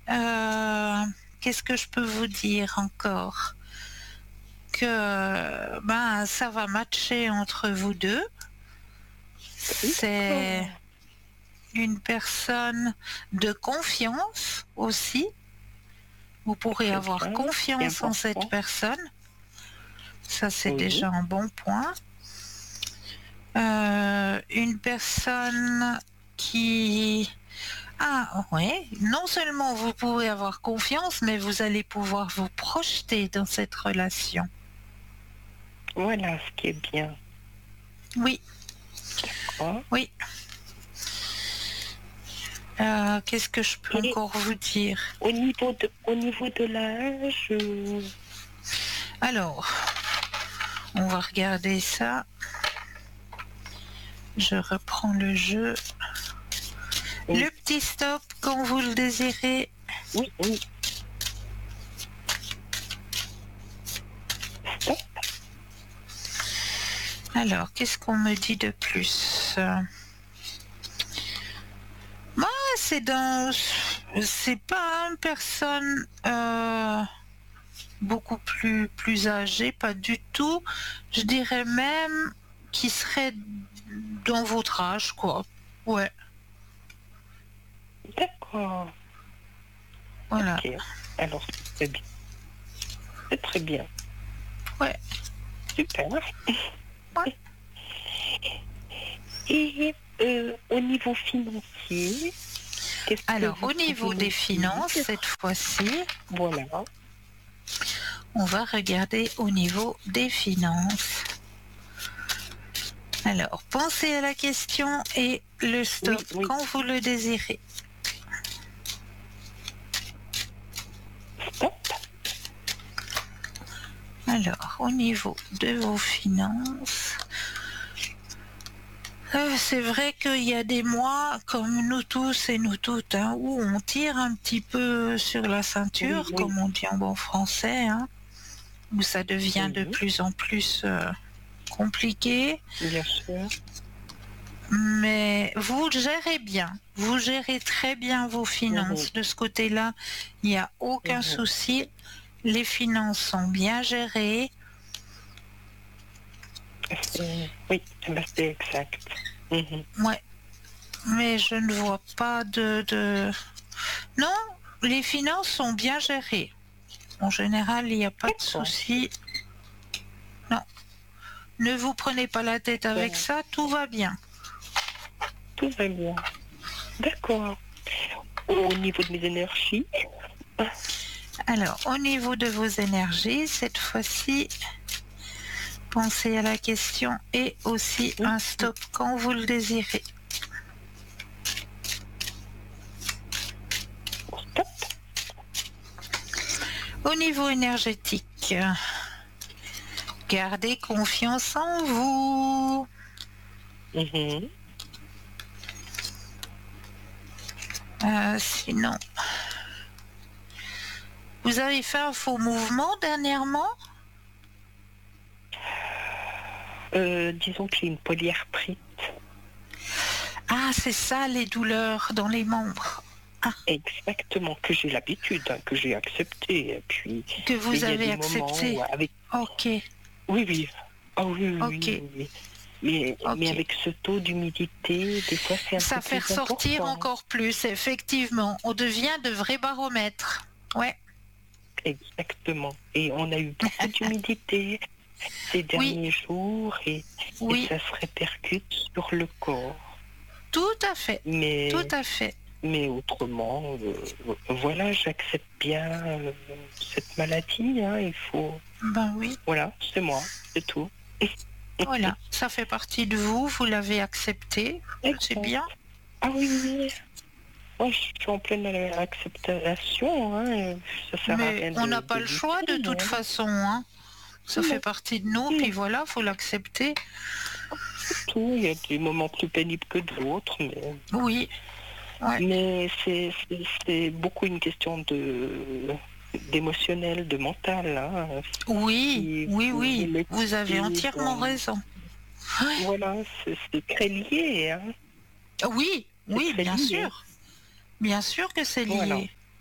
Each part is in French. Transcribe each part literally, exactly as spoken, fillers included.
euh, qu'est-ce que je peux vous dire encore? Que ben, ça va matcher entre vous deux. C'est D'accord. une personne de confiance aussi. Vous pourrez Très avoir bien. C'est confiance en cette important. personne. Ça, c'est Oui. déjà un bon point. Euh, une personne qui... Ah ouais, non seulement vous pouvez avoir confiance, mais vous allez pouvoir vous projeter dans cette relation. Voilà ce qui est bien. Oui, Quoi. oui. Euh, qu'est-ce que je peux Et encore vous dire? au niveau de, au niveau de l'âge, euh, Alors, on va regarder ça. Je reprends le jeu. oui, Le petit stop quand vous le désirez. oui, oui, stop. Alors, qu'est-ce qu'on me dit de plus? Moi, c'est dans... C'est pas une personne euh, beaucoup plus, plus âgée, pas du tout. Je dirais même qui serait dans votre âge, quoi. Ouais, D'accord. voilà. Ok. Alors, c'est bien. C'est très bien. Ouais, Super. ouais. Et euh, au niveau financier, qu'est-ce que Alors, vous au pouvez niveau nous des finances, dire? cette fois-ci, Voilà. on va regarder au niveau des finances. Alors, pensez à la question et le stop Oui, oui. quand vous le désirez. Stop. Alors, au niveau de vos finances, euh, c'est vrai qu'il y a des mois, comme nous tous et nous toutes, hein, où on tire un petit peu sur la Oui, ceinture, oui. comme on dit en bon français, hein, où ça devient de Oui, plus en plus euh, compliqué. bien sûr. Mais vous gérez bien, vous gérez très bien vos Mhm, finances. De ce côté-là, il n'y a aucun mhm. souci. Les finances sont bien gérées. C'est- Oui, eh ben, c'est exact. Mhm. Ouais, mais je ne vois pas de, de... Non, les finances sont bien gérées. En général, il n'y a pas de D'accord. souci. Non, ne vous prenez pas la tête avec Ça- ça, tout va bien. Tout va bien. D'accord. Au niveau de mes énergies, Alors, au niveau de vos énergies, cette fois-ci, pensez à la question et aussi oui, un oui. stop quand vous le désirez. Stop. Au niveau énergétique, gardez confiance en vous. Mhm. Euh, sinon, vous avez fait un faux mouvement dernièrement? Euh, disons que j'ai une polyarthrite. Ah, c'est ça, les douleurs dans les membres. Ah, Exactement, que j'ai l'habitude, hein, que j'ai accepté. Et puis, que mais vous il y a avez des moments accepté. où avec... Ok, Oui, oui. Ah oui, oui, ok, oui, oui, oui. Mais, mais ok. avec ce taux d'humidité, des fois, c'est un peu Ça fait plus ressortir important. encore plus, effectivement. On devient de vrais baromètres. Ouais, Exactement. Et on a eu beaucoup d'humidité ces oui, derniers jours et, et oui, ça se répercute sur le corps. tout à fait, tout Mais, à fait. mais autrement, euh, voilà, j'accepte bien euh, cette maladie. Hein, il faut, Ben oui, voilà, c'est moi, c'est tout. voilà, ça fait partie de vous, vous l'avez accepté, c'est Exact. bien. Ah oui, oui. Moi, je suis en pleine acceptation. Hein, ça sert à Mais rien on n'a de, pas de le choix lutter. de toute Non, façon, hein. Ça fait non, partie de nous, puis non. voilà, faut l'accepter. Tout. Il y a des moments plus pénibles que d'autres, mais, Oui, ouais. mais c'est, c'est, c'est beaucoup une question de d'émotionnel, de mental. Hein. Oui, Si oui, vous vous oui, vous avez mettez entièrement dans... raison. Ouais. Voilà, c'est, c'est très lié. Hein. Oui, C'est oui, très bien lié. sûr. Bien sûr que c'est Voilà. lié.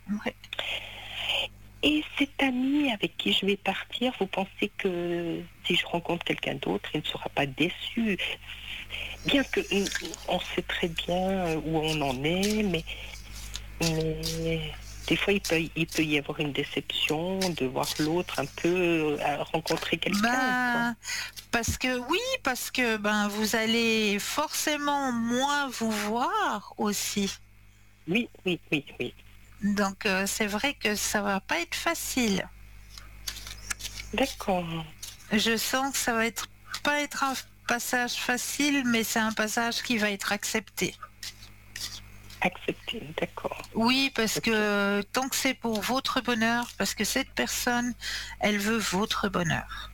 Ouais. Et cet ami avec qui je vais partir, vous pensez que si je rencontre quelqu'un d'autre, il ne sera pas déçu? Bien que mm, on sait très bien où on en est, mais, mais des fois il peut, il peut y avoir une déception de voir l'autre un peu euh, rencontrer quelqu'un, quoi. Ben, parce que oui, parce que ben vous allez forcément moins vous voir aussi. Oui, oui, oui, oui. Donc euh, c'est vrai que ça va pas être facile. D'accord. Je sens que ça va être pas être un passage facile, mais c'est un passage qui va être accepté. Accepté, d'accord. Oui, parce Ok. que tant que c'est pour votre bonheur, parce que cette personne, elle veut votre bonheur.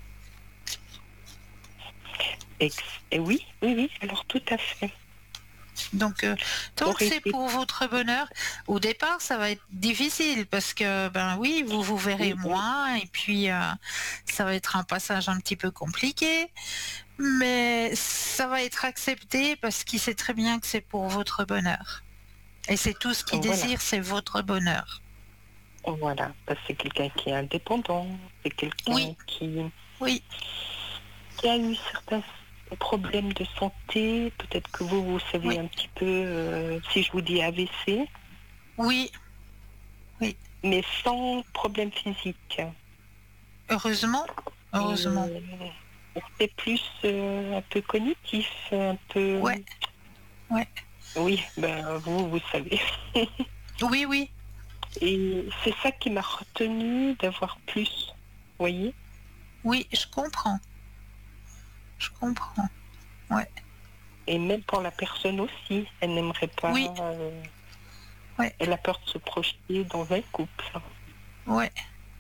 Ex- Et oui, oui, oui, alors tout à fait. Donc, euh, Ça tant que aurait c'est été, pour votre bonheur, au départ, ça va être difficile parce que, ben oui, vous vous verrez oui, oui, moins et puis euh, ça va être un passage un petit peu compliqué, mais ça va être accepté parce qu'il sait très bien que c'est pour votre bonheur. Et c'est tout ce qu'il voilà, désire, c'est votre bonheur. voilà. Parce que c'est quelqu'un qui est indépendant, c'est quelqu'un Oui, qui, oui, qui a eu certains problèmes de santé. Peut-être que vous, vous savez oui, un petit peu, euh, si je vous dis A V C, oui, oui. mais sans problème physique. Heureusement, Et heureusement. euh, c'est plus euh, un peu cognitif, un Ouais, peu... ouais. Oui, ben vous, vous savez. Oui, oui, Et c'est ça qui m'a retenu d'avoir plus, vous voyez. oui, je comprends. Je comprends. Ouais, Et même pour la personne aussi, elle n'aimerait pas, oui, euh, ouais, elle a peur de se projeter dans un couple. ouais.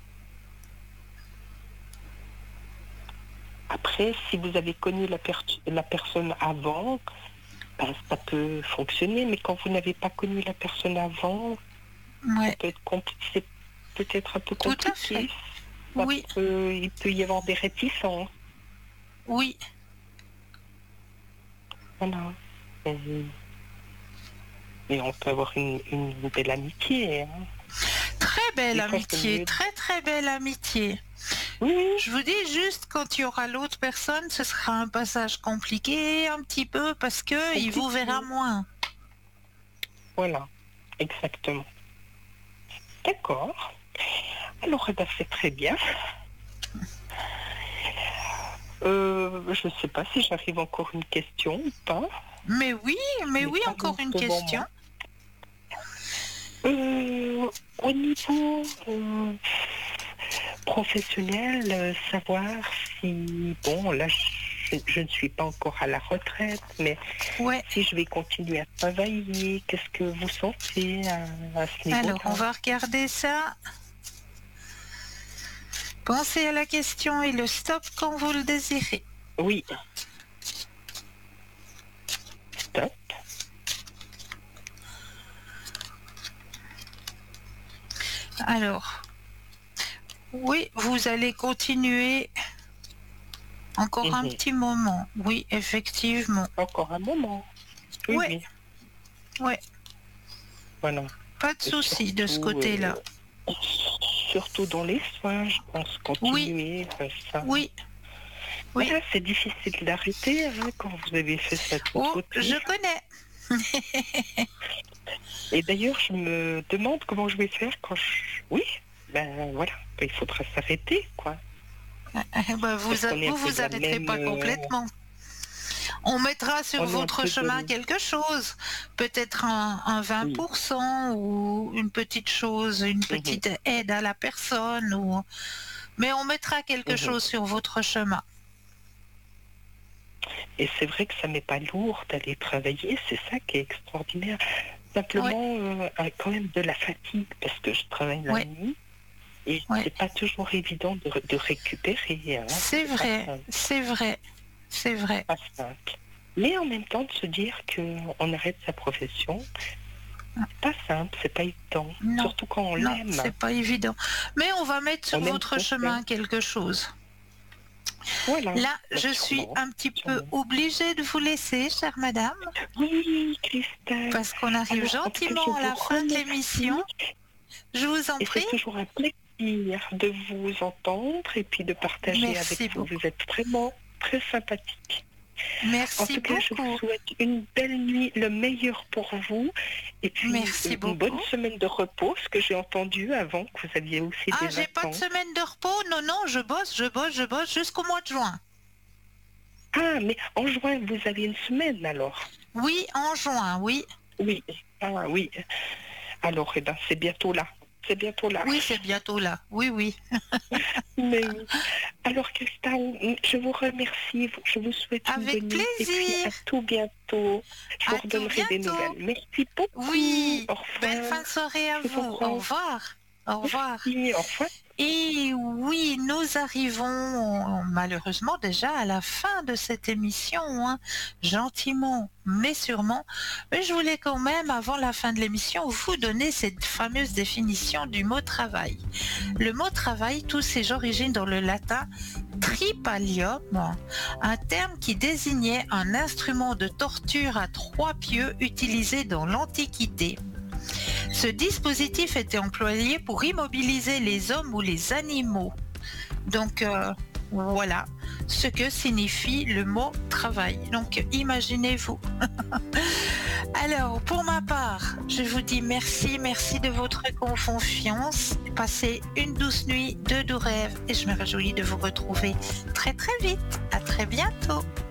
Après, si vous avez connu la, per- la personne avant, ben, ça peut fonctionner, mais quand vous n'avez pas connu la personne avant, ça Ouais, peut être compli- c'est peut-être un peu tout à fait. compliqué. Ça Oui, peut, il peut y avoir des réticences. oui. Voilà. Et, et on peut avoir une, une belle amitié, hein. Très belle Des fois, c'est amitié, mieux. très très belle amitié. Oui, oui, Je vous dis juste, quand il y aura l'autre personne, ce sera un passage compliqué un petit peu parce que il vous verra compliqué. moins. Voilà, exactement. D'accord. Alors, eh ben, c'est très bien. Euh, je ne sais pas si j'arrive encore une question ou pas. Mais oui, Je mais n'ai oui, pas encore l'heure une devant question. moi. Euh, au niveau euh, professionnel, euh, savoir si, bon, là, je, je ne suis pas encore à la retraite, mais Ouais. si je vais continuer à travailler, qu'est-ce que vous sentez à, à ce Alors, on niveau-là? va regarder ça. Pensez à la question et le stop quand vous le désirez. Oui, stop. Alors, oui, vous allez continuer encore un Mhm. petit moment. Oui, effectivement. Encore un moment. Oui, Ouais, oui, ouais. voilà. Pas de Et souci de ce surtout, côté-là. euh, surtout dans les soins, je pense, Oui, continuer euh, ça. oui, oui. Voilà, c'est difficile d'arrêter hein, quand vous avez fait ça toute Oh, votre je vie. connais. Et d'ailleurs, je me demande comment je vais faire quand je... Oui, ben voilà, il faudra s'arrêter, quoi. Eh ben, vous, Parce qu'on est un vous peu vous de la arrêterez même... pas euh, complètement. On mettra sur on est un votre peu chemin de... quelque chose, peut-être un, un Oui. vingt pour cent ou une petite chose, une Mhm, petite aide à la personne, ou... mais on mettra quelque mhm. chose sur votre chemin. Et c'est vrai que ça m'est pas lourd d'aller travailler, c'est ça qui est extraordinaire. Oui, Simplement, euh, euh, quand même de la fatigue, parce que je travaille la oui, nuit, et oui. c'est pas toujours évident de, de récupérer, hein. C'est C'est pas vrai, simple, c'est vrai, c'est vrai. pas simple. Mais en même temps, de se dire qu'on arrête sa profession, c'est pas simple, c'est pas évident. Non, Surtout quand on non, l'aime. c'est pas évident. Mais on va mettre sur On aime ce votre qu'on fait. chemin quelque chose. Voilà, Là, bah, je suis sûrement, un petit peu sûrement. obligée de vous laisser, chère madame, Oui, Christelle. parce qu'on arrive Alors, en tout cas, je gentiment à vous la fin de l'émission. remercie. Je vous en Et prie. c'est toujours un plaisir de vous entendre et puis de partager Merci avec vous. beaucoup. Vous êtes vraiment très sympathique. En Merci tout cas, je vous beaucoup. souhaite une belle nuit, le meilleur pour vous. Et puis Merci une beaucoup. bonne semaine de repos, ce que j'ai entendu avant, que vous aviez aussi Ah, des j'ai pas de vacances. semaine de repos. Non, non, je bosse, je bosse, je bosse jusqu'au mois de juin. Ah, mais en juin, vous avez une semaine alors? Oui, en juin, oui. Oui. Ah oui. Alors, eh ben, c'est bientôt là. C'est bientôt là. Oui, c'est bientôt là. Oui, oui. Mais oui. Alors, Christelle, je vous remercie. Je vous souhaite une Avec bonne nuit. Et puis, plaisir. à tout bientôt. Je À vous tout redonnerai des bientôt. nouvelles. Merci beaucoup. Oui. Au revoir. Belle fin de soirée à Je vous vous. Au embrasse. revoir. Au revoir. Merci. Au revoir. Et oui, nous arrivons malheureusement déjà à la fin de cette émission, hein, gentiment mais sûrement. Mais je voulais quand même, avant la fin de l'émission, vous donner cette fameuse définition du mot travail. Le mot travail, tous ses origines dans le latin tripalium, un terme qui désignait un instrument de torture à trois pieux utilisé dans l'Antiquité. Ce dispositif était employé pour immobiliser les hommes ou les animaux. Donc euh, voilà ce que signifie le mot travail. Donc imaginez-vous. Alors pour ma part, je vous dis merci, merci de votre confiance. Passez une douce nuit, de doux rêves et je me réjouis de vous retrouver très très vite. À très bientôt.